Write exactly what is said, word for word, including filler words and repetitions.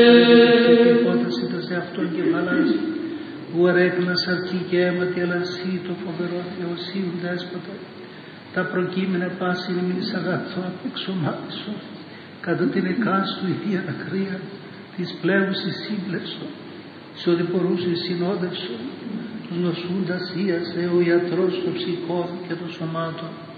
και υπόταση τα σε αυτόν και φαλάζει, που αρέκνας αρκεί και αίματι, αλλά εσύ το φοβερό Θεό, εσύ ουδέσποτα, τα προκείμενα πάση ημίς αγαθών εξομάτισον, κατά την εκάστου ηθία ακρία, της πλέουσης σύμπλευσον, της οδηπορούσης συνόδευσον, τους νοσούντας ίασε ο ιατρός των ψυχών και των σωμάτων,